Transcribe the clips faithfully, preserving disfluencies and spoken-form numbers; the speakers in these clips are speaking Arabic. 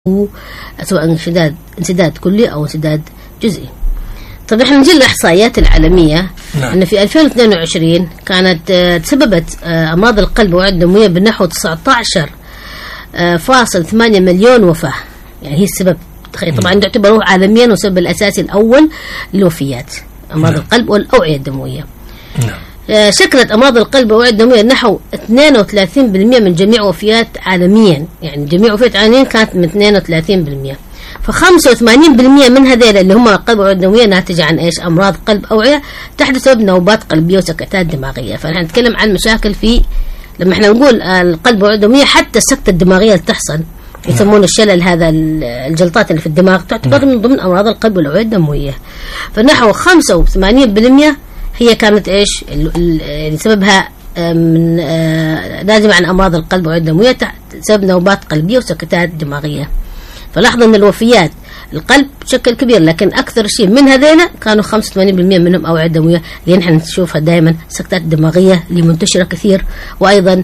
سواء انسداد انسداد كلي أو انسداد جزئي. طيب احنا نجي للإحصائيات العالمية. نعم. أن في ألفين واثنين وعشرين كانت تسببت أمراض القلب والأوعية الدموية بنحو تسعة عشر فاصل ثمانية مليون وفاة، يعني هي السبب. طبعا تعتبر عالميا والسبب الأساسي الأول للوفيات أمراض نعم. القلب والأوعية الدموية. نعم. شكلت أمراض القلب والأوعية الدموية نحو اثنين وثلاثين بالمئة من جميع وفيات عالميا، يعني جميع وفيات عالميا كانت من اثنين وثلاثين بالمئة. فخمسة وثمانين بالمئة من هذيل اللي هم القلب والأوعية الدموية ناتجة عن إيش؟ أمراض قلب أوعية تحدث بسبب نوبات قلبية وسكتات دماغية. فنحن نتكلم عن مشاكل في لما احنا نقول القلب والأوعية الدموية، حتى السكتة الدماغية اللي تحصل يسمون الشلل، هذا الجلطات اللي في الدماغ تعتبر من ضمن أمراض القلب والأوعية الدموية. فنحو خمسة وثمانين بالمئة هي كانت إيش؟ يعني سببها من ناجم عن أمراض القلب والأوعية الدموية سبب نوبات قلبية وسكتات دماغية. فلاحظوا أن الوفيات القلب بشكل كبير، لكن أكثر شيء من هذين كانوا خمسة وثمانين بالمئة منهم أوعية دموية، اللي نحن نشوفها دائما سكتات دماغية اللي منتشرة كثير، وأيضا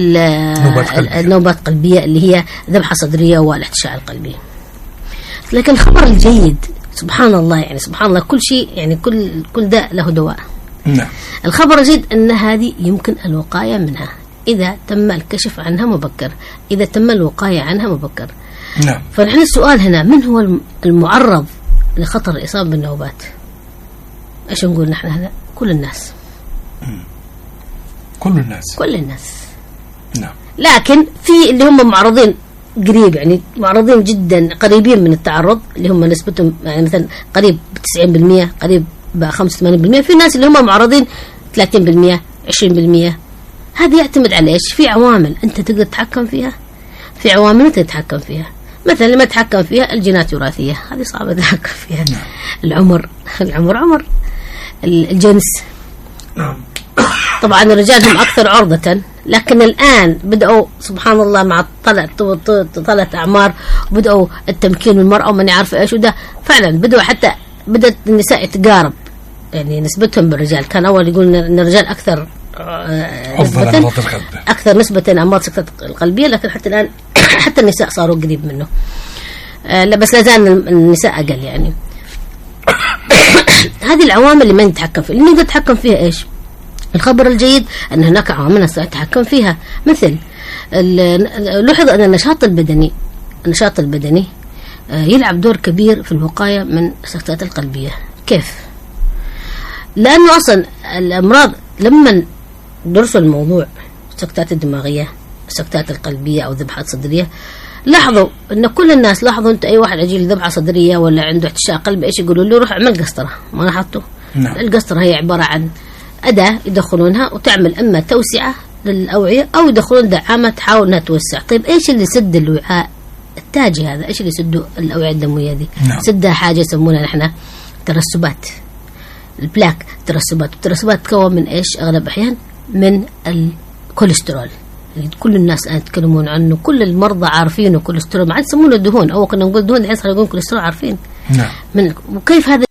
النوبات قلبية اللي هي ذبحة صدرية والاحتشاء القلبي. لكن الخبر الجيد سبحان الله، يعني سبحان الله كل شيء، يعني كل كل داء له دواء. نعم. الخبر الجيد أن هذه يمكن الوقاية منها إذا تم الكشف عنها مبكر، إذا تم الوقاية عنها مبكر. نعم. فنحن السؤال هنا، من هو المعرض لخطر الإصابة بالنوبات؟ إيش نقول نحن هذا؟ كل الناس. مم. كل الناس. كل الناس. نعم. لكن في اللي هم معرضين قريب، يعني معرضين جدا قريبين من التعرض، اللي هم نسبتهم يعني مثلا قريب تسعين بالمئة، قريب بخمسة وثمانين بالمئة. في ناس اللي هم معرضين ثلاثين بالمئة، عشرين بالمئة. هذا يعتمد على إيش؟ في عوامل أنت تقدر تتحكم فيها، في عوامل أنت تتحكم فيها. مثلا لما تتحكم فيها الجينات الوراثية، هذه صعبة تتحكم فيها. نعم. العمر العمر عمر الجنس. نعم. طبعا الرجال هم أكثر عرضة، لكن الآن بدأوا سبحان الله مع طلع طلعت أعمار وبدأوا التمكين من المرأة ومن يعرف إيش، وده فعلا بدأوا حتى بدأت النساء تقارب يعني نسبتهم بالرجال. كان أول يقول إن الرجال أكثر نسبة أكثر نسبة أمراض السكتات القلبية، لكن حتى الآن حتى النساء صاروا قريب منه. آه لا بس لا زال النساء أقل يعني. هذه العوامل اللي ما نتحكم فيها، اللي نقدر نتحكم فيها إيش؟ الخبر الجيد أن هناك عوامل نتحكم فيها، مثل لاحظ أن النشاط البدني النشاط البدني آه يلعب دور كبير في الوقاية من السكتات القلبية. كيف؟ لأنه أصلا الأمراض لما درسوا الموضوع السكتات الدماغية السكتات القلبية أو ذبحات صدرية، لاحظوا أن كل الناس لاحظوا أنت أي واحد أجي ذبحة صدرية ولا عنده احتشاء قلبي إيش يقولوا له؟ روح اعمل قسطرة. ما لاحظتوا؟ نعم. القسطرة هي عبارة عن أداة يدخلونها وتعمل إما توسعة للأوعية أو يدخلون دعامة تحاول أنها توسع. طيب إيش اللي سد الوعاء التاجي هذا؟ إيش اللي يسدوا الأوعية الدموية دي؟ نعم. سدها حاجة يسمونها نحن ترسبات، البلاك ترسبات. الترسبات تكون من إيش أغلب أحيان؟ من الكوليسترول اللي كل الناس الآن يتكلمون عنه، كل المرضى عارفينه كوليسترول، ما عاد يسمونه دهون. أول كنا نقول دهون، الحين صار يقولون كوليسترول، عارفين. نعم. من وكيف هذا